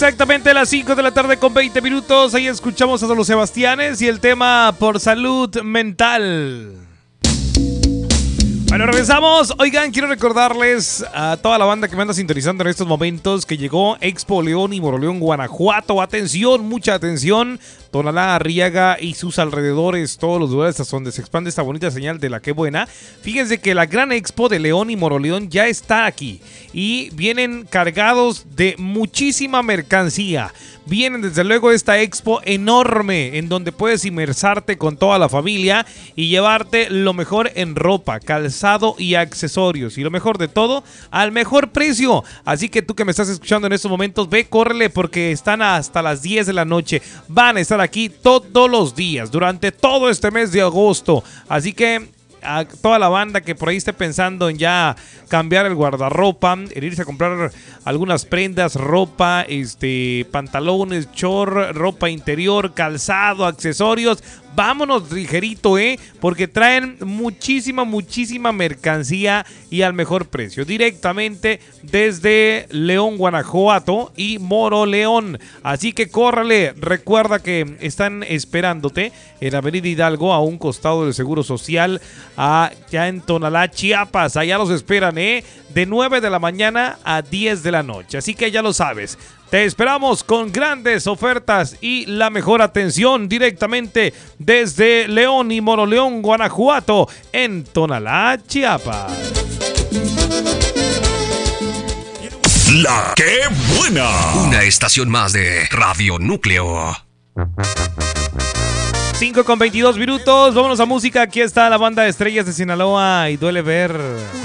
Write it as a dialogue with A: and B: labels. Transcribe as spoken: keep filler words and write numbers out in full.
A: Exactamente a las cinco de la tarde con veinte minutos. Ahí escuchamos a los Sebastianes y el tema Por Salud Mental. Bueno, regresamos. Oigan, quiero recordarles a toda la banda que me anda sintonizando en estos momentos que llegó Expo León y Moroleón, Guanajuato. Atención, mucha atención. Tonalá, Arriaga y sus alrededores, todos los lugares hasta donde se expande esta bonita señal de la que buena. Fíjense que la gran Expo de León y Moroleón ya está aquí y vienen cargados de muchísima mercancía. Vienen desde luego esta expo enorme en donde puedes inmersarte con toda la familia y llevarte lo mejor en ropa, calzado y accesorios. Y lo mejor de todo, al mejor precio. Así que tú que me estás escuchando en estos momentos, ve, córrele porque están hasta las diez de la noche. Van a estar aquí todos los días durante todo este mes de agosto. Así que a toda la banda que por ahí esté pensando en ya cambiar el guardarropa, en irse a comprar algunas prendas, ropa, este, pantalones, short, ropa interior, calzado, accesorios, vámonos ligerito, ¿eh? Porque traen muchísima, muchísima mercancía y al mejor precio. Directamente desde León, Guanajuato y Moroleón. Así que córrale. Recuerda que están esperándote en Avenida Hidalgo, a un costado del Seguro Social, allá en Tonalá, Chiapas. Allá los esperan, ¿eh? De nueve de la mañana a diez de la noche. Así que ya lo sabes. Te esperamos con grandes ofertas y la mejor atención directamente desde León y Moroleón, Guanajuato, en Tonalá, Chiapas.
B: La que buena.
C: Una estación más de Radio Núcleo.
A: cinco con veintidós minutos. Vámonos a música. Aquí está la banda de Estrellas de Sinaloa y Duele Ver.